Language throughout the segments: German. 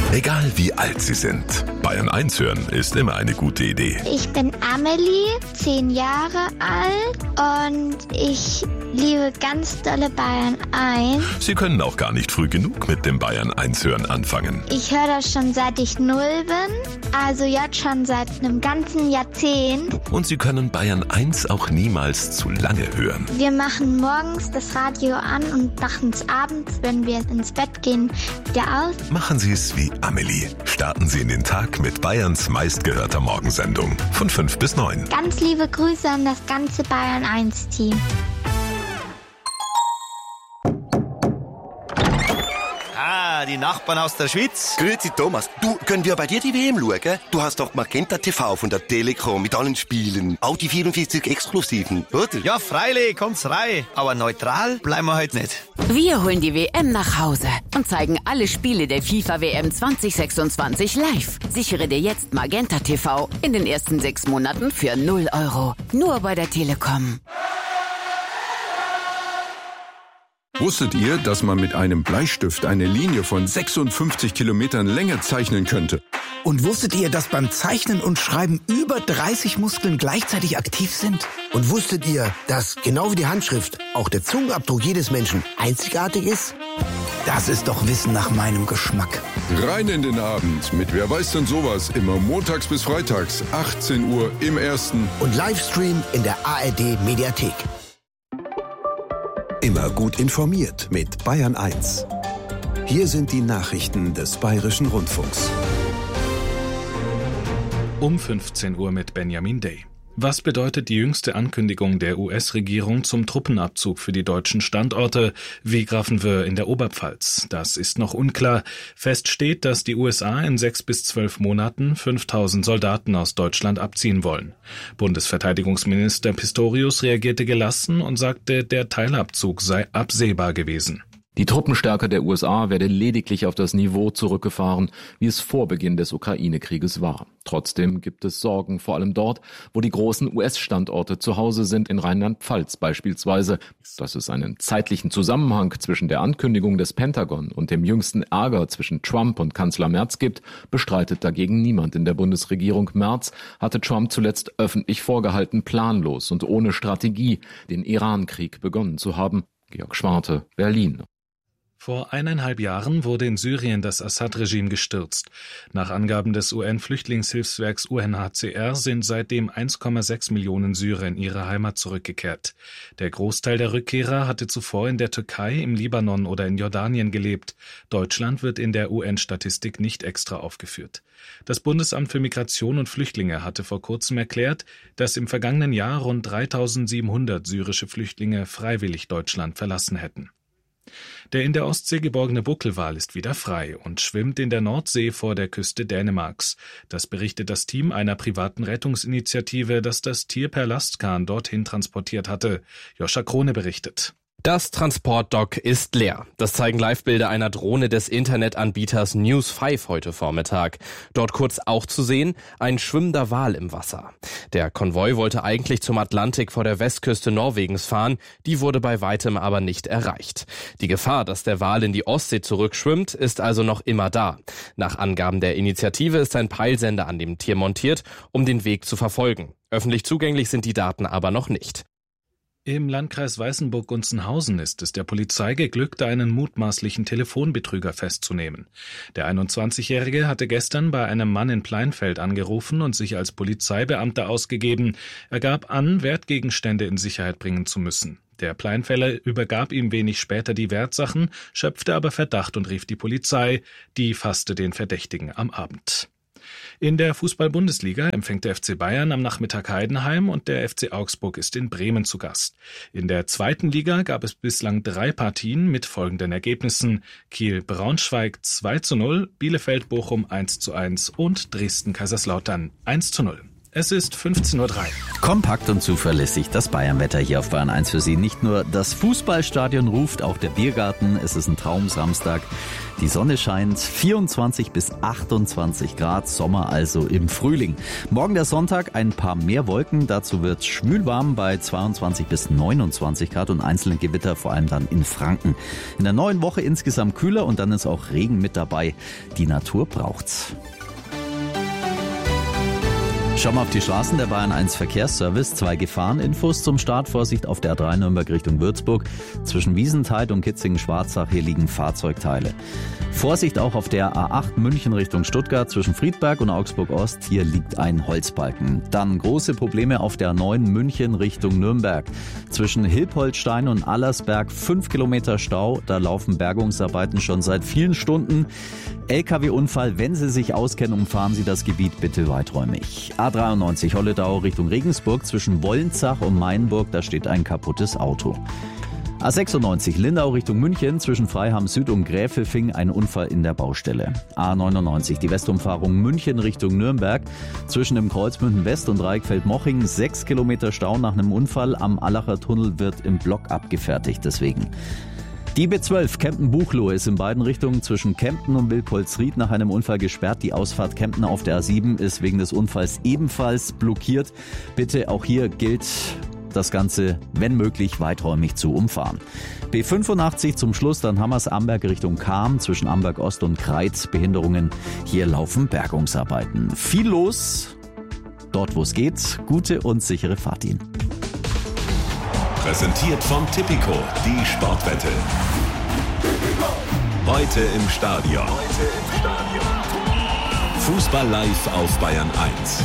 Egal wie alt Sie sind, Bayern 1 hören ist immer eine gute Idee. Ich bin Amelie, 10 Jahre alt und ich liebe ganz dolle Bayern 1. Sie können auch gar nicht früh genug mit dem Bayern 1 hören anfangen. Ich höre das schon seit ich 0 bin, also jetzt schon seit einem ganzen Jahrzehnt. Und Sie können Bayern 1 auch niemals zu lange hören. Wir machen morgens das Radio an und machen es abends, wenn wir ins Bett gehen, wieder aus. Machen Sie es wie Amelie. Starten Sie in den Tag mit Bayerns meistgehörter Morgensendung von 5 bis 9. Ganz liebe Grüße an das ganze Bayern 1 Team. Die Nachbarn aus der Schweiz. Grüezi Thomas, du, können wir bei dir die WM schauen? Du hast doch Magenta TV von der Telekom mit allen Spielen. Auch die 44 Exklusiven, oder? Ja, freilich, kommt's rein. Aber neutral bleiben wir heute nicht. Wir holen die WM nach Hause und zeigen alle Spiele der FIFA-WM 2026 live. Sichere dir jetzt Magenta TV in den ersten 6 Monaten für 0 €. Nur bei der Telekom. Wusstet ihr, dass man mit einem Bleistift eine Linie von 56 Kilometern Länge zeichnen könnte? Und wusstet ihr, dass beim Zeichnen und Schreiben über 30 Muskeln gleichzeitig aktiv sind? Und wusstet ihr, dass genau wie die Handschrift auch der Zungenabdruck jedes Menschen einzigartig ist? Das ist doch Wissen nach meinem Geschmack. Rein in den Abend mit Wer weiß denn sowas, immer montags bis freitags, 18 Uhr im Ersten. Und Livestream in der ARD Mediathek. Immer gut informiert mit Bayern 1. Hier sind die Nachrichten des Bayerischen Rundfunks. Um 15 Uhr mit Benjamin Day. Was bedeutet die jüngste Ankündigung der US-Regierung zum Truppenabzug für die deutschen Standorte wie Grafenwöhr in der Oberpfalz? Das ist noch unklar. Fest steht, dass die USA in 6 bis 12 Monaten 5.000 Soldaten aus Deutschland abziehen wollen. Bundesverteidigungsminister Pistorius reagierte gelassen und sagte, der Teilabzug sei absehbar gewesen. Die Truppenstärke der USA werde lediglich auf das Niveau zurückgefahren, wie es vor Beginn des Ukraine-Krieges war. Trotzdem gibt es Sorgen, vor allem dort, wo die großen US-Standorte zu Hause sind, in Rheinland-Pfalz beispielsweise. Dass es einen zeitlichen Zusammenhang zwischen der Ankündigung des Pentagon und dem jüngsten Ärger zwischen Trump und Kanzler Merz gibt, bestreitet dagegen niemand in der Bundesregierung. Merz hatte Trump zuletzt öffentlich vorgehalten, planlos und ohne Strategie den Iran-Krieg begonnen zu haben. Georg Schwarte, Berlin. Vor 1,5 Jahren wurde in Syrien das Assad-Regime gestürzt. Nach Angaben des UN-Flüchtlingshilfswerks UNHCR sind seitdem 1,6 Millionen Syrer in ihre Heimat zurückgekehrt. Der Großteil der Rückkehrer hatte zuvor in der Türkei, im Libanon oder in Jordanien gelebt. Deutschland wird in der UN-Statistik nicht extra aufgeführt. Das Bundesamt für Migration und Flüchtlinge hatte vor kurzem erklärt, dass im vergangenen Jahr rund 3.700 syrische Flüchtlinge freiwillig Deutschland verlassen hätten. Der in der Ostsee geborgene Buckelwal ist wieder frei und schwimmt in der Nordsee vor der Küste Dänemarks. Das berichtet das Team einer privaten Rettungsinitiative, das das Tier per Lastkahn dorthin transportiert hatte. Joscha Krone berichtet. Das Transportdock ist leer. Das zeigen Livebilder einer Drohne des Internetanbieters News5 heute Vormittag. Dort kurz auch zu sehen, ein schwimmender Wal im Wasser. Der Konvoi wollte eigentlich zum Atlantik vor der Westküste Norwegens fahren, die wurde bei weitem aber nicht erreicht. Die Gefahr, dass der Wal in die Ostsee zurückschwimmt, ist also noch immer da. Nach Angaben der Initiative ist ein Peilsender an dem Tier montiert, um den Weg zu verfolgen. Öffentlich zugänglich sind die Daten aber noch nicht. Im Landkreis Weißenburg-Gunzenhausen ist es der Polizei geglückt, einen mutmaßlichen Telefonbetrüger festzunehmen. Der 21-Jährige hatte gestern bei einem Mann in Pleinfeld angerufen und sich als Polizeibeamter ausgegeben. Er gab an, Wertgegenstände in Sicherheit bringen zu müssen. Der Pleinfeller übergab ihm wenig später die Wertsachen, schöpfte aber Verdacht und rief die Polizei. Die fasste den Verdächtigen am Abend. In der Fußball-Bundesliga empfängt der FC Bayern am Nachmittag Heidenheim und der FC Augsburg ist in Bremen zu Gast. In der 2. Liga gab es bislang 3 Partien mit folgenden Ergebnissen: Kiel-Braunschweig 2:0, Bielefeld-Bochum 1:1 und Dresden-Kaiserslautern 1:0. Es ist 15:03 Uhr. Kompakt und zuverlässig das Bayernwetter hier auf Bayern 1 für Sie. Nicht nur das Fußballstadion ruft, auch der Biergarten. Es ist ein Traumsamstag. Die Sonne scheint, 24 bis 28 Grad, Sommer also im Frühling. Morgen der Sonntag, ein paar mehr Wolken. Dazu wird schwül warm bei 22 bis 29 Grad und einzelne Gewitter, vor allem dann in Franken. In der neuen Woche insgesamt kühler und dann ist auch Regen mit dabei. Die Natur braucht's. Schauen wir auf die Straßen der Bayern 1 Verkehrsservice. 2 Gefahreninfos zum Start. Vorsicht auf der A3 Nürnberg Richtung Würzburg. Zwischen Wiesenthal und Kitzingen-Schwarzach, hier liegen Fahrzeugteile. Vorsicht auch auf der A8 München Richtung Stuttgart. Zwischen Friedberg und Augsburg-Ost, hier liegt ein Holzbalken. Dann große Probleme auf der 9 München Richtung Nürnberg. Zwischen Hilpoltstein und Allersberg 5 Kilometer Stau. Da laufen Bergungsarbeiten schon seit vielen Stunden. LKW-Unfall, wenn Sie sich auskennen, umfahren Sie das Gebiet bitte weiträumig. A93 Holledau Richtung Regensburg, zwischen Wollenzach und Mainburg, da steht ein kaputtes Auto. A96 Lindau Richtung München, zwischen Freiham Süd und Gräfelfing, ein Unfall in der Baustelle. A99 die Westumfahrung München Richtung Nürnberg, zwischen dem Kreuz München West und Reichfeld-Moching 6 Kilometer Stau nach einem Unfall. Am Allacher Tunnel wird im Block abgefertigt, deswegen. Die B12 Kempten-Buchloe ist in beiden Richtungen zwischen Kempten und Wilpolsried nach einem Unfall gesperrt. Die Ausfahrt Kempten auf der A7 ist wegen des Unfalls ebenfalls blockiert. Bitte auch hier gilt das Ganze, wenn möglich, weiträumig zu umfahren. B85 zum Schluss, dann Hammers-Amberg Richtung Cham, zwischen Amberg Ost und Kreit. Behinderungen, hier laufen Bergungsarbeiten. Viel los, dort wo es geht. Gute und sichere Fahrt Ihnen. Präsentiert von Tipico, die Sportwette. Heute im Stadion. Fußball live auf Bayern 1.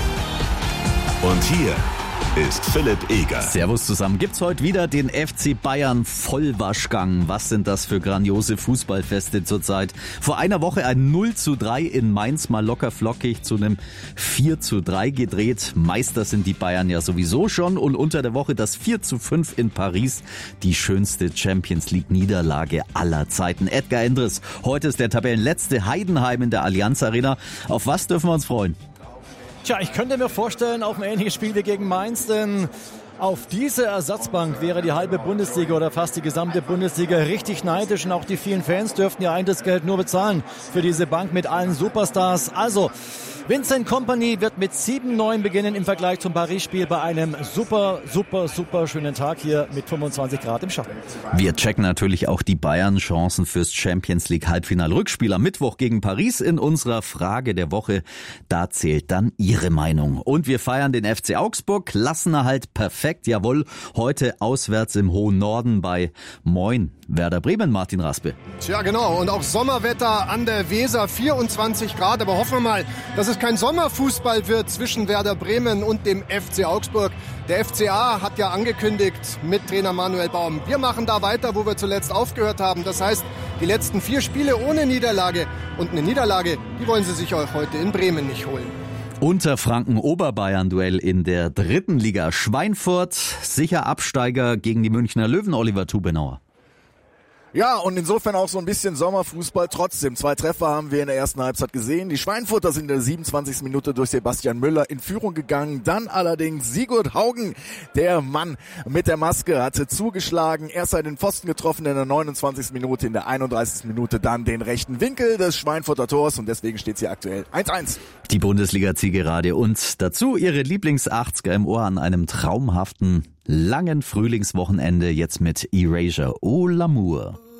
Und hier ist Philipp Eger. Servus zusammen. Gibt's heute wieder den FC Bayern Vollwaschgang. Was sind das für grandiose Fußballfeste zurzeit? Vor einer Woche ein 0:3 in Mainz, mal locker flockig zu einem 4:3 gedreht. Meister sind die Bayern ja sowieso schon. Und unter der Woche das 4:5 in Paris. Die schönste Champions-League-Niederlage aller Zeiten. Edgar Endres, heute ist der Tabellenletzte Heidenheim in der Allianz Arena. Auf was dürfen wir uns freuen? Tja, ich könnte mir vorstellen, auf ein ähnliches Spiel wie gegen Mainz, denn auf diese Ersatzbank wäre die halbe Bundesliga oder fast die gesamte Bundesliga richtig neidisch und auch die vielen Fans dürften ihr Eintrittsgeld nur bezahlen für diese Bank mit allen Superstars. Also, Vincent Kompany wird mit 7:9 beginnen im Vergleich zum Paris-Spiel bei einem super schönen Tag hier mit 25 Grad im Schatten. Wir checken natürlich auch die Bayern-Chancen fürs Champions-League-Halbfinal-Rückspiel am Mittwoch gegen Paris in unserer Frage der Woche. Da zählt dann Ihre Meinung. Und wir feiern den FC Augsburg. Klassenerhalt perfekt, jawohl. Heute auswärts im hohen Norden bei Moin Werder Bremen, Martin Raspe. Tja, genau. Und auch Sommerwetter an der Weser, 24 Grad. Aber hoffen wir mal, dass es kein Sommerfußball wird zwischen Werder Bremen und dem FC Augsburg. Der FCA hat ja angekündigt mit Trainer Manuel Baum, wir machen da weiter, wo wir zuletzt aufgehört haben. Das heißt, die letzten 4 Spiele ohne Niederlage. Und eine Niederlage, die wollen sie sich auch heute in Bremen nicht holen. Unterfranken-Oberbayern-Duell in der 3. Liga. Schweinfurt, sicher Absteiger gegen die Münchner Löwen, Oliver Tubenauer. Ja, und insofern auch so ein bisschen Sommerfußball trotzdem. 2 Treffer haben wir in der ersten Halbzeit gesehen. Die Schweinfurter sind in der 27. Minute durch Sebastian Müller in Führung gegangen. Dann allerdings Sigurd Haugen, der Mann mit der Maske, hatte zugeschlagen. Erst den Pfosten getroffen in der 29. Minute, in der 31. Minute dann den rechten Winkel des Schweinfurter Tors und deswegen steht es hier aktuell 1:1. Die Bundesliga-Zielgerade und dazu ihre Lieblings-80er im Ohr an einem traumhaften langen Frühlingswochenende jetzt mit Erasure. Oh, l'amour.